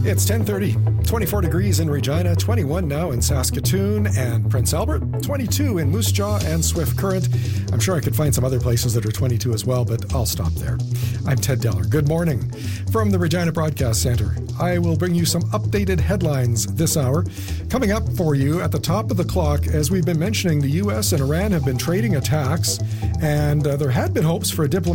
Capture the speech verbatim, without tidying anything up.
It's ten thirty, twenty-four degrees in Regina, twenty-one now in Saskatoon and Prince Albert, twenty-two in Moose Jaw and Swift Current. I'm sure I could find some other places that are twenty-two as well, but I'll stop there. I'm Ted Deller. Good morning. From the Regina Broadcast Centre, I will bring you some updated headlines this hour. Coming up for you at the top of the clock, as we've been mentioning, the U S and Iran have been trading attacks, and uh, there had been hopes for a diplomatic